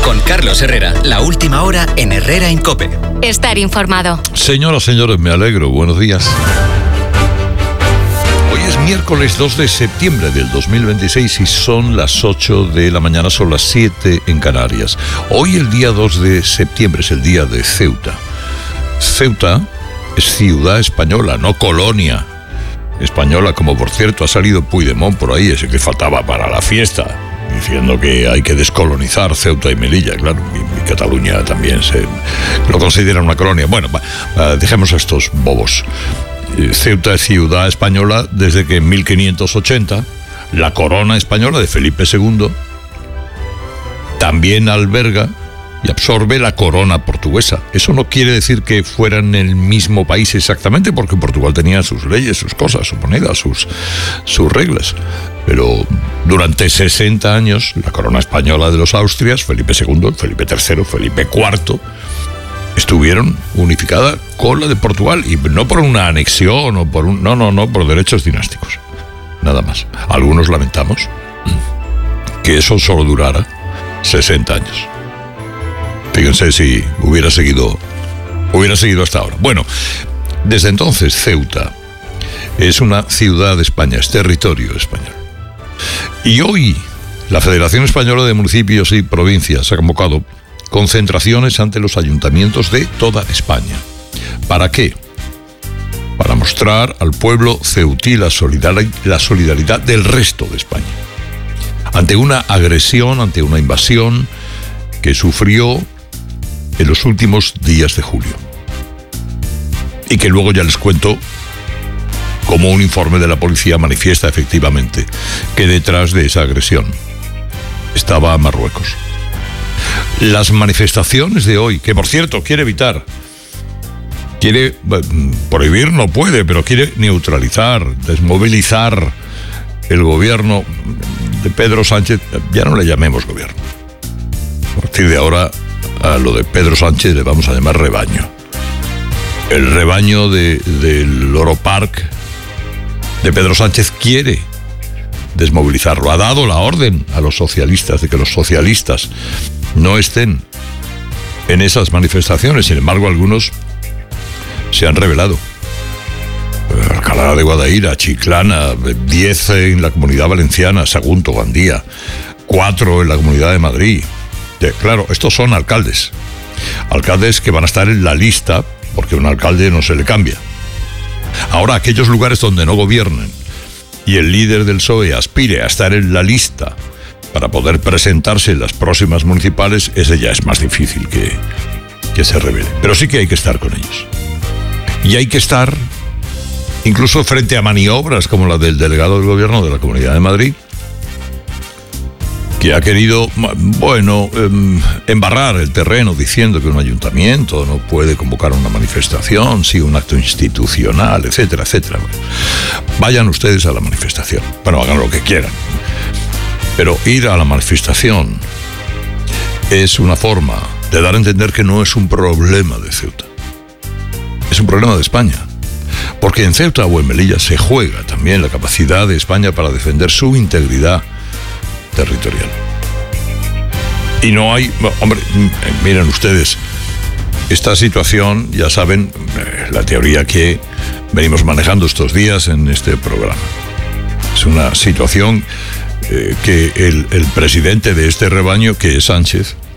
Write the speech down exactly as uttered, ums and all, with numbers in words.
Con Carlos Herrera, la última hora en Herrera en COPE. Estar informado. Señoras, señores, me alegro. Buenos días. Hoy es miércoles dos de septiembre del dos mil veintiséis y son las ocho de la mañana, son las siete en Canarias. Hoy el día dos de septiembre es el día de Ceuta. Ceuta es ciudad española, no colonia española, como por cierto ha salido Puigdemont por ahí, ese que faltaba para la fiesta, diciendo que hay que descolonizar Ceuta y Melilla. Claro, y, y Cataluña también se lo considera una colonia. Bueno, va, dejemos a estos bobos. Ceuta es ciudad española desde que en mil quinientos ochenta la corona española de Felipe segundo también alberga y absorbe la corona portuguesa. Eso no quiere decir que fueran el mismo país exactamente, porque Portugal tenía sus leyes, sus cosas, su moneda, sus, sus reglas. Pero durante sesenta años, la corona española de los Austrias, Felipe segundo, Felipe tercero, Felipe cuarto, estuvieron unificadas con la de Portugal, y no por una anexión o por un... No, no, no, por derechos dinásticos. Nada más. Algunos lamentamos que eso solo durara sesenta años. Fíjense si hubiera seguido, hubiera seguido hasta ahora. Bueno, desde entonces Ceuta es una ciudad de España, es territorio español. Y hoy la Federación Española de Municipios y Provincias ha convocado concentraciones ante los ayuntamientos de toda España. ¿Para qué? Para mostrar al pueblo ceutí la solidar- la solidaridad del resto de España ante una agresión, ante una invasión que sufrió en los últimos días de julio. Y que luego ya les cuento cómo un informe de la policía manifiesta efectivamente que detrás de esa agresión estaba Marruecos. Las manifestaciones de hoy, que por cierto quiere evitar, quiere prohibir, no puede, pero quiere neutralizar, desmovilizar el gobierno de Pedro Sánchez. Ya no le llamemos gobierno. A partir de ahora, a lo de Pedro Sánchez le vamos a llamar rebaño. El rebaño de, del Loro Park de Pedro Sánchez quiere desmovilizarlo. Ha dado la orden a los socialistas de que los socialistas no estén en esas manifestaciones. Sin embargo, algunos se han rebelado. Alcalá de Guadaira, Chiclana, diez en la Comunidad Valenciana, Sagunto, Gandía, cuatro en la Comunidad de Madrid. Claro, estos son alcaldes. Alcaldes que van a estar en la lista, porque un alcalde no se le cambia. Ahora, aquellos lugares donde no gobiernen y el líder del P S O E aspire a estar en la lista para poder presentarse en las próximas municipales, ese ya es más difícil que, que se revele. Pero sí que hay que estar con ellos. Y hay que estar incluso frente a maniobras como la del delegado del gobierno de la Comunidad de Madrid, que ha querido, bueno, embarrar el terreno diciendo que un ayuntamiento no puede convocar una manifestación, sí, un acto institucional, etcétera, etcétera. Vayan ustedes a la manifestación. Bueno, hagan lo que quieran. Pero ir a la manifestación es una forma de dar a entender que no es un problema de Ceuta. Es un problema de España. Porque en Ceuta o en Melilla se juega también la capacidad de España para defender su integridad territorial. Y no hay... Hombre, miren ustedes, esta situación, ya saben, la teoría que venimos manejando estos días en este programa. Es una situación eh, que el, el presidente de este rebaño, que es Sánchez,